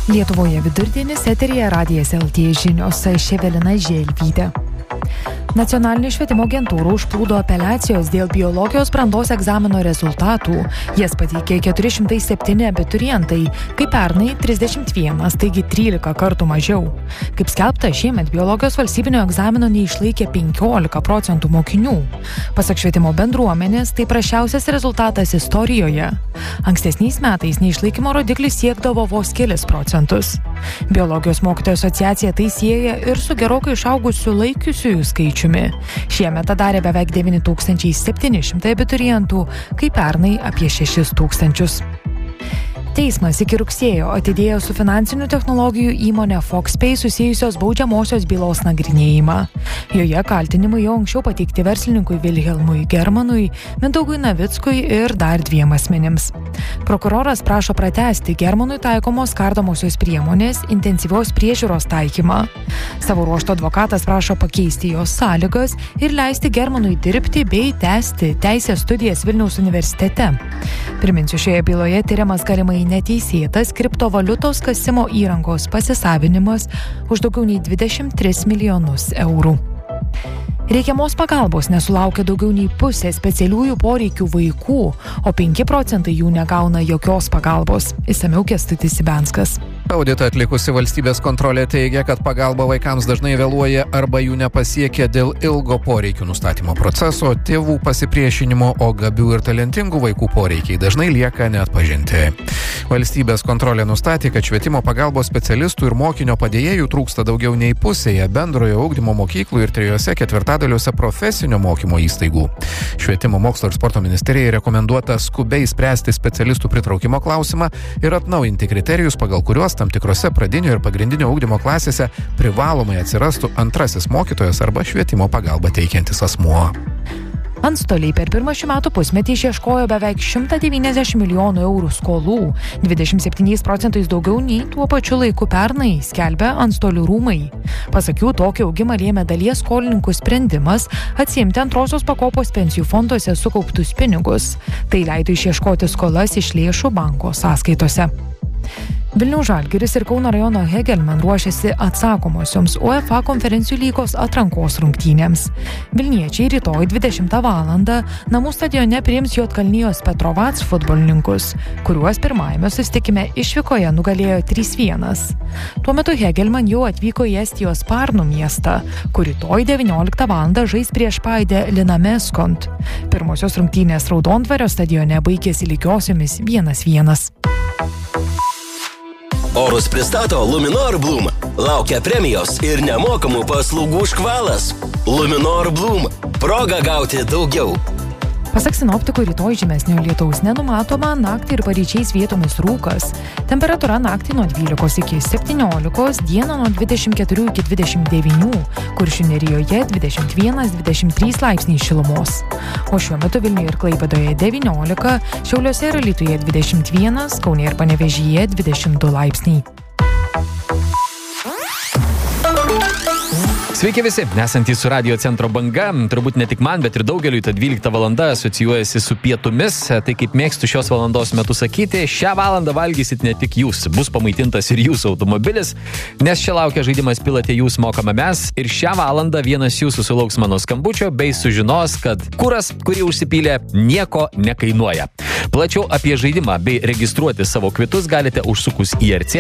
Lietuvoje vidurdienis, eteryje Radijas LT žinios, aš Evelina Želvytė. Nacionalinė švietimo agentūra užplūdo apeliacijos dėl biologijos brandos egzamino rezultatų. Jas pateikė 407 abiturientai, kaip pernai 31, taigi 13 kartų mažiau. Kaip skelbta, šiemet biologijos valstybinio egzamino neišlaikė 15% mokinių. Pasak švietimo bendruomenės, tai prasčiausias rezultatas istorijoje. Ankstesniais metais neišlaikymo rodiklis siekdavo vos kelis procentus. Biologijos mokytojų asociacija tai sieja ir su gerokai išaugusiu laikiusiųjų skaičiumi. Šiemet tą darė beveik 9700 abiturientų, kai pernai apie 6000. Teismas iki rugsėjo atidėjo su finansinių technologijų įmonė Foxpay susijusios baudžiamosios bylos nagrinėjimą. Joje kaltinimai jau anksčiau pateikti verslininkui Vilhelmui Germanui, Mindaugui Navickui ir dar 2 asmenims. Prokuroras prašo pratęsti Germanui taikomos kardomosios priemonės intensyvios priežiūros taikymą. Savo ruožto advokatas prašo pakeisti jos sąlygas ir leisti Germanui dirbti bei tęsti teisės studijas Vilniaus universitete. Priminsiu, šioje byloje tyriamas galimai neteisėtas kriptovaliutos kasimo įrangos pasisavinimas už daugiau nei 23 milijonus eurų. Reikiamos pagalbos nesulaukia daugiau nei pusė specialiųjų poreikių vaikų, o 5% jų negauna jokios pagalbos. Išsamiau Kęstutis Ibenskas. Auditą atlikusi valstybės kontrolė teigia, kad pagalba vaikams dažnai vėluoja arba jų nepasiekia dėl ilgo poreikių nustatymo proceso, tėvų pasipriešinimo, o gabių ir talentingų vaikų poreikiai dažnai lieka neatpažinti. Valstybės kontrolė nustatė, kad švietimo pagalbos specialistų ir mokinio padėjėjų trūksta daugiau nei pusėje bendrojo ugdymo mokyklų ir 3/4 profesinio mokymo įstaigų. Švietimo mokslo ir sporto ministerijai rekomenduota skubiai spręsti specialistų pritraukimo klausimą ir atnaujinti kriterijus, pagal kuriuos tam tikrose pradinio ir pagrindinio ugdymo klasėse privalomai atsirastų antrasis mokytojas arba švietimo pagalbą teikiantis asmuo. Antstoliai per pirmą šių metų pusmetį išieškojo beveik 190 milijonų eurų skolų, 27% daugiau nei tuo pačiu laiku pernai, skelbia Antstolių rūmai. Pasak jų, tokį augimą lėmė dalies skolininkų sprendimas atsiimti antrosios pakopos pensijų fonduose sukauptus pinigus. Tai leido išieškoti skolas iš lėšų banko sąskaitose. Vilniaus Žalgiris ir Kauno rajono Hegelman ruošiasi atsakomosioms UEFA konferencijų lygos atrankos rungtynėms. Vilniečiai rytoj 20 valandą namų stadione priims Juodkalnijos Petrovac futbolininkus, kuriuos pirmajame susitikime išvykoje nugalėjo 3-1. Tuo metu Hegelman jau atvyko į Estijos Parnų miestą, kur rytoj 19 valandą žais prieš Paidę Linameskont. Pirmosios rungtynės Raudondvario stadione baigėsi lygiosiomis 1-1. Orus pristato Luminor Bloom. Laukia premijos ir nemokamų paslaugų škvalas. Luminor Bloom. Proga gauti daugiau. Pasak sinoptikų, rytoj žymesnio lietaus nenumatoma, naktį ir paryčiais vietomis rūkas. Temperatūra naktį nuo 12 iki 17, dieną nuo 24 iki 29, Kuršių Nerijoje 21-23 laipsniai šilumos. O šiuo metu Vilniuje ir Klaipėdoje 19, Šiauliuose ir Alytuje 21, Kaune ir Panevėžyje 22 laipsniai. Sveiki visi, esantys su Radio Centro banga, turbūt ne tik man, bet ir daugeliui ta 12 valanda asocijuojasi su pietumis, tai kaip mėgstu šios valandos metu sakyti, šią valandą valgysit ne tik jūs, bus pamaitintas ir jūsų automobilis, nes čia laukia žaidimas Pilate jūs mokame mes ir šią valandą vienas jūsų sulauks mano skambučio bei sužinos, kad kuras, kurį užsipylė, nieko nekainuoja. Plačiau apie žaidimą bei registruoti savo kvitus galite užsukus į RC